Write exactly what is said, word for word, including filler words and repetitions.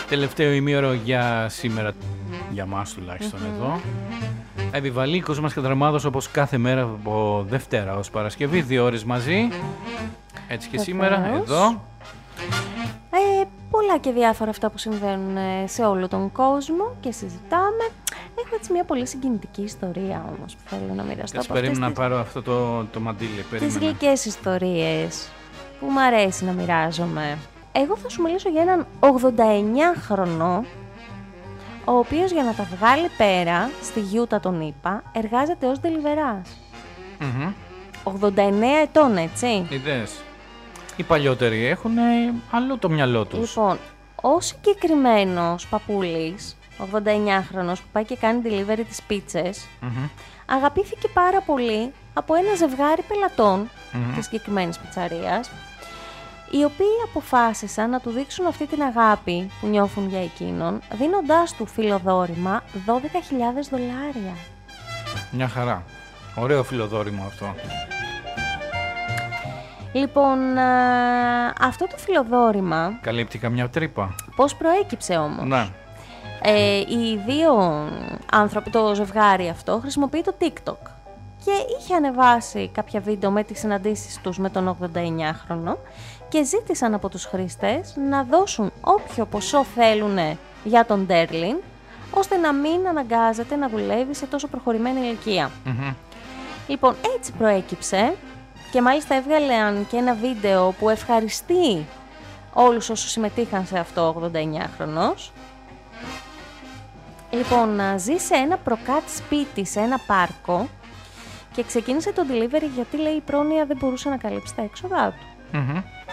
Τελευταίο ημίωρο για σήμερα, για μας τουλάχιστον mm-hmm. εδώ. Επιβαλίκος μας και δραμάδος όπως κάθε μέρα από Δευτέρα ως Παρασκευή, δύο ώρες μαζί. Έτσι και Βεβαίως. Σήμερα, εδώ. Ε, πολλά και διάφορα αυτά που συμβαίνουν σε όλο τον κόσμο και συζητάμε. Έχω έτσι μια πολύ συγκινητική ιστορία όμως που θέλω να μοιραστώ. Έτσι περίμενα να τις... πάρω αυτό το, το μαντίλι. Τις γλυκές ιστορίες που μου αρέσει να μοιράζομαι. Εγώ θα σου μιλήσω για έναν ογδόντα εννιά χρονό, ο οποίος για να τα βγάλει πέρα, στη Γιούτα τον είπα, εργάζεται ως deliverás. Mm-hmm. ογδόντα εννέα ετών, έτσι. Είδες. Οι παλιότεροι έχουν αλλού το μυαλό τους. Λοιπόν, ο συγκεκριμένος παππούλης, ογδόντα εννιά χρονός, που πάει και κάνει delivery τις πίτσες, mm-hmm. αγαπήθηκε πάρα πολύ από ένα ζευγάρι πελατών mm-hmm. της συγκεκριμένης πιτσαρίας, οι οποίοι αποφάσισαν να του δείξουν αυτή την αγάπη που νιώθουν για εκείνον, δίνοντάς του φιλοδόρημα δώδεκα χιλιάδες δολάρια. Μια χαρά. Ωραίο φιλοδόρημα αυτό. Λοιπόν, α, αυτό το φιλοδόρημα... Καλύπτει καμιά τρύπα. Πώς προέκυψε όμως. Ναι. Ε, οι δύο άνθρωποι, το ζευγάρι αυτό, χρησιμοποιεί το TikTok. Και είχε ανεβάσει κάποια βίντεο με τις συναντήσεις τους με τον ογδόντα εννιά χρονο και ζήτησαν από τους χρήστες να δώσουν όποιο ποσό θέλουν για τον Ντέρλιν, ώστε να μην αναγκάζεται να δουλεύει σε τόσο προχωρημένη ηλικία. Mm-hmm. Λοιπόν, έτσι προέκυψε και μάλιστα έβγαλε και ένα βίντεο που ευχαριστεί όλους όσους συμμετείχαν σε αυτό, ογδόντα εννιά χρονός. Λοιπόν, ζει σε ένα προκάτ σπίτι, σε ένα πάρκο, και ξεκίνησε το delivery γιατί, λέει, η πρόνοια δεν μπορούσε να καλύψει τα έξοδά του. Mm-hmm.